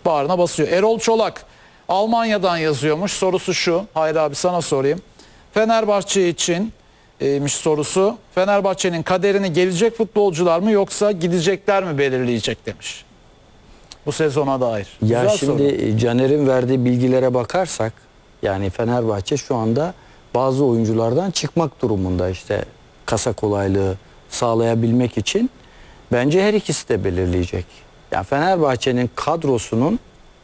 bağrına basıyor. Erol Çolak Almanya'dan yazıyormuş. Sorusu şu. Hayır abi sana sorayım. Fenerbahçe için sorusu. Fenerbahçe'nin kaderini gelecek futbolcular mı yoksa gidecekler mi belirleyecek demiş. Bu sezona dair. Ya Güzel şimdi soru. Caner'in verdiği bilgilere bakarsak yani Fenerbahçe şu anda bazı oyunculardan çıkmak durumunda, işte kasa kolaylığı sağlayabilmek için bence her ikisi de belirleyecek. Yani Fenerbahçe'nin kadrosunun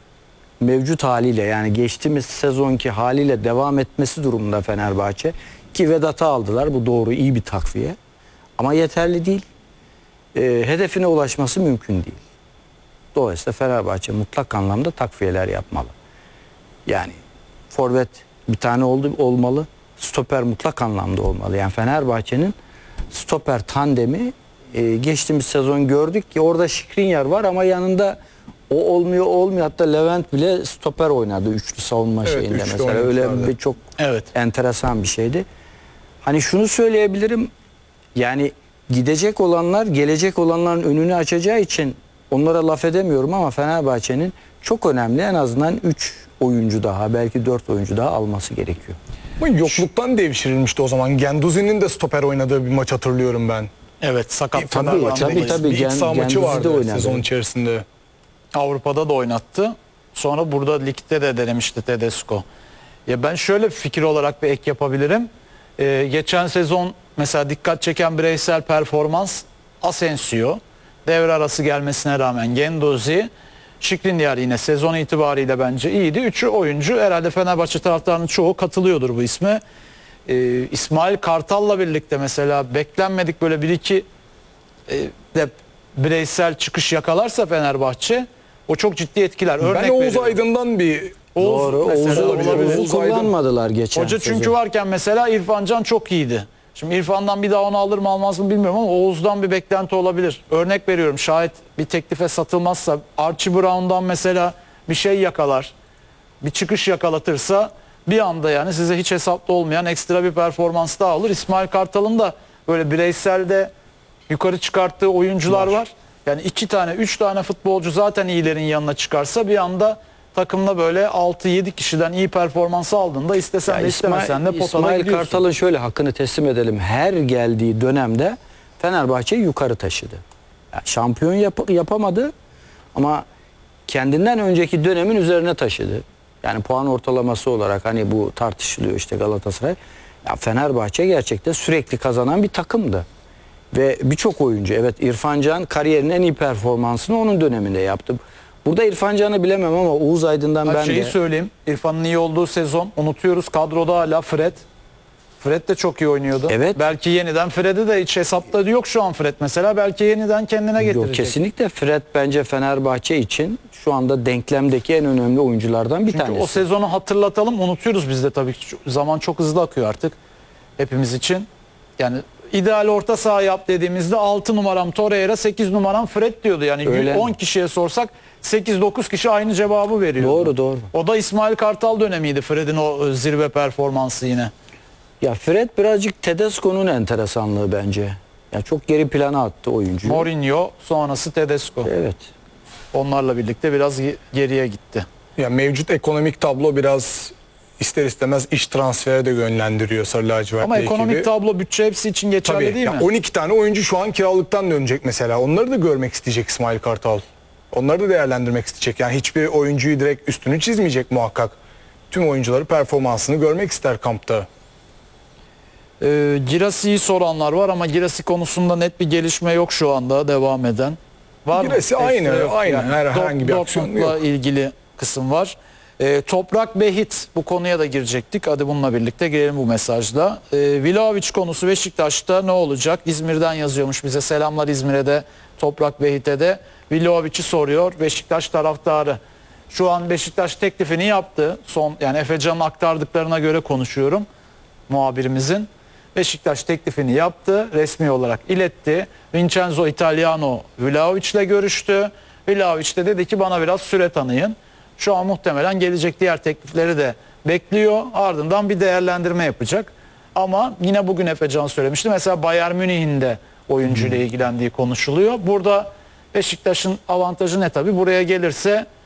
mevcut haliyle, yani geçtiğimiz sezonki haliyle devam etmesi durumunda Fenerbahçe, ki Vedat'ı aldılar, bu doğru, iyi bir takviye ama yeterli değil. Hedefine ulaşması mümkün değil. Dolayısıyla Fenerbahçe mutlak anlamda takviyeler yapmalı. Yani forvet bir tane olmalı. Stoper mutlak anlamda olmalı. Yani Fenerbahçe'nin stoper tandemi geçtiğimiz sezon gördük ki orada Skriniar var ama yanında o olmuyor. Hatta Levent bile stoper oynadı üçlü savunma şeyinde mesela. Öyle bir çok enteresan bir şeydi. Hani şunu söyleyebilirim. Yani gidecek olanlar gelecek olanların önünü açacağı için onlara laf edemiyorum ama Fenerbahçe'nin çok önemli en azından 3 oyuncu daha, belki 4 oyuncu daha alması gerekiyor. Ama yokluktan devşirilmişti o zaman. Genduzi'nin de stoper oynadığı bir maç hatırlıyorum ben. Evet, sakat. Tabii. Bir iç saha maçı vardı sezon içerisinde. Avrupa'da da oynattı. Sonra burada ligde de denemişti Tedesco. Ya ben şöyle bir fikir olarak bir ek yapabilirim. Geçen sezon mesela dikkat çeken bireysel performans Asensio. Devre arası gelmesine rağmen Genduzi, Skriniar yine sezon itibariyle bence iyiydi. Üçü oyuncu, herhalde Fenerbahçe taraftarının çoğu katılıyordur bu isme. İsmail Kartal'la birlikte mesela beklenmedik böyle bir iki de bireysel çıkış yakalarsa Fenerbahçe, o çok ciddi etkiler. Örnek ben Oğuz veriyorum. Aydın'dan bir Oğuz'u kullanmadılar geçen Hoca sezon. çünkü varken mesela İrfan Can çok iyiydi. Şimdi İrfan'dan bir daha onu alır mı almaz mı bilmiyorum ama Oğuz'dan bir beklenti olabilir. Örnek veriyorum, şayet bir teklife satılmazsa Archie Brown'dan mesela bir şey yakalar, bir çıkış yakalatırsa bir anda yani size hiç hesapta olmayan ekstra bir performans daha alır. İsmail Kartal'ın da böyle bireyselde yukarı çıkarttığı oyuncular var. Yani 2 tane 3 tane futbolcu zaten iyilerin yanına çıkarsa bir anda takımda böyle 6-7 kişiden iyi performansı aldığında istesen de istemesen de potada İsmail gidiyorsun. Kartal'ın şöyle hakkını teslim edelim. Her geldiği dönemde Fenerbahçe'yi yukarı taşıdı. Yani şampiyon yapamadı ama kendinden önceki dönemin üzerine taşıdı. Yani puan ortalaması olarak hani bu tartışılıyor işte Galatasaray. Ya Fenerbahçe gerçekten sürekli kazanan bir takımdı. Ve birçok oyuncu, evet, İrfan Can kariyerinin en iyi performansını onun döneminde yaptı. Burada İrfan Can'ı bilemem ama Oğuz Aydın'dan ben şeyi de... söyleyeyim. İrfan'ın iyi olduğu sezon unutuyoruz. Kadroda hala Fred. Fred de çok iyi oynuyordu. Evet. Belki yeniden Fred'i de hiç hesapta yok şu an Fred mesela. Belki yeniden kendine getirecek. Yok, kesinlikle Fred bence Fenerbahçe için şu anda denklemdeki en önemli oyunculardan bir Çünkü tanesi. o sezonu hatırlatalım. Unutuyoruz biz de tabii ki. Zaman çok hızlı akıyor artık hepimiz için. Yani ideal orta saha yap dediğimizde 6 numaram Torreira, 8 numaram Fred diyordu. Yani Öyle. 10 kişiye sorsak 8-9 kişi aynı cevabı veriyordu. Doğru. O da İsmail Kartal dönemiydi, Fred'in o zirve performansı yine. Ya Fred birazcık Tedesco'nun enteresanlığı bence. Ya çok geri plana attı oyuncu. Mourinho sonrası Tedesco. Evet. Onlarla birlikte biraz geriye gitti. Ya mevcut ekonomik tablo biraz ister istemez iş transferi de yönlendiriyor Sarı Lacivert Ama ekibi. ekonomik tablo bütçe hepsi için geçerli Tabii, değil ya mi? 12 tane oyuncu şu an kiralıktan dönecek mesela. Onları da görmek isteyecek İsmail Kartal. Onları da değerlendirmek isteyecek. Yani hiçbir oyuncuyu direkt üstünü çizmeyecek muhakkak. Tüm oyuncuları performansını görmek ister kampta. Girasi'yi soranlar var ama Girasi konusunda net bir gelişme yok şu anda devam eden. Var Girasi mı? aynı, Ekstra yok. aynı. Yani Herhangi bir aksiyon Dortmund'la yok. ilgili kısım var. Toprak Behit, bu konuya da girecektik. Hadi bununla birlikte gelelim bu mesajda. Vlahovic konusu Beşiktaş'ta ne olacak? İzmir'den yazıyormuş bize. Selamlar İzmir'e de, Toprak Behit'e de. Vlahovic'i soruyor Beşiktaş taraftarı. Şu an Beşiktaş teklifini yaptı. Yani Efecan'ın aktardıklarına göre konuşuyorum, muhabirimizin. Beşiktaş teklifini yaptı, resmi olarak iletti. Vincenzo Italiano Vlahovic'le görüştü. Vlahovic de dedi ki bana biraz süre tanıyın. Şu an muhtemelen gelecek diğer teklifleri de bekliyor. Ardından bir değerlendirme yapacak. Ama yine bugün Efecan söylemişti. Mesela Bayern Münih'in de oyuncuyla ilgilendiği konuşuluyor. Burada Beşiktaş'ın avantajı ne tabii? Buraya gelirse